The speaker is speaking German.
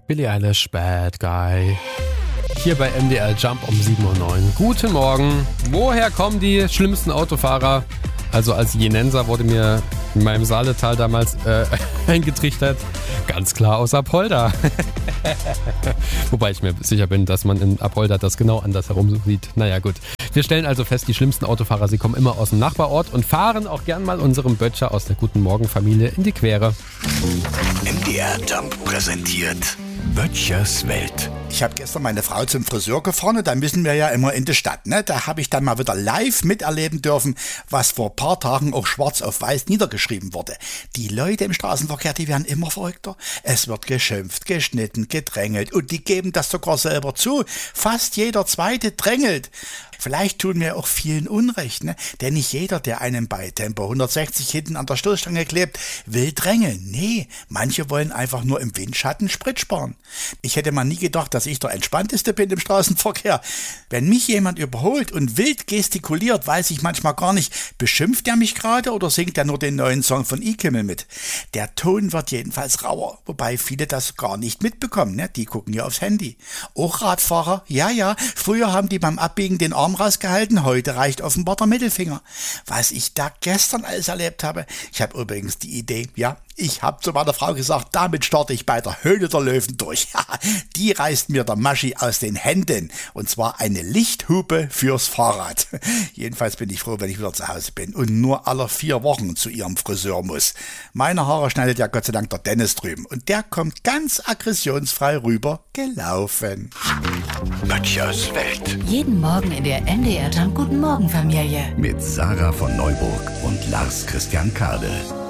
Billie Eilish, Bad Guy. Hier bei MDR Jump um 7:09 Uhr. Guten Morgen. Woher kommen die schlimmsten Autofahrer? Also als Jenenser wurde mir in meinem Saaletal damals eingetrichtert. Ganz klar aus Apolda. Wobei ich mir sicher bin, dass man in Apolda das genau andersherum sieht. Naja, gut. Wir stellen also fest, die schlimmsten Autofahrer, sie kommen immer aus dem Nachbarort und fahren auch gern mal unserem Böttcher aus der Guten Morgen Familie in die Quere. MDR Jump präsentiert Böttchers Welt. Ich habe gestern meine Frau zum Friseur gefahren und da müssen wir ja immer in die Stadt. Ne? Da habe ich dann mal wieder live miterleben dürfen, was vor ein paar Tagen auch schwarz auf weiß niedergeschrieben wurde. Die Leute im Straßenverkehr, die werden immer verrückter. Es wird geschimpft, geschnitten, gedrängelt und die geben das sogar selber zu. Fast jeder Zweite drängelt. Vielleicht tun wir auch vielen Unrecht, ne? Denn nicht jeder, der einem bei Tempo 160 hinten an der Stoßstange klebt, will drängeln. Nee, manche wollen einfach nur im Windschatten Sprit sparen. Ich hätte mal nie gedacht, dass ich der Entspannteste bin im Straßenverkehr. Wenn mich jemand überholt und wild gestikuliert, weiß ich manchmal gar nicht, beschimpft er mich gerade oder singt er nur den neuen Song von Ikimmel mit? Der Ton wird jedenfalls rauer, wobei viele das gar nicht mitbekommen, ne? Die gucken ja aufs Handy. Auch Radfahrer, ja, früher haben die beim Abbiegen den Arm rausgehalten, heute reicht offenbar der Mittelfinger. Was ich da gestern alles erlebt habe, ich habe übrigens die Idee, ja, ich habe zu meiner Frau gesagt, damit starte ich bei der Höhle der Löwen durch. Die reißt mir der Maschi aus den Händen. Und zwar eine Lichthupe fürs Fahrrad. Jedenfalls bin ich froh, wenn ich wieder zu Hause bin und nur alle 4 Wochen zu ihrem Friseur muss. Meine Haare schneidet ja Gott sei Dank der Dennis drüben. Und der kommt ganz aggressionsfrei rüber gelaufen. Böttchers Welt. Jeden Morgen in der MDR Jump Guten Morgen Familie. Mit Sarah von Neuburg und Lars Christian Kade.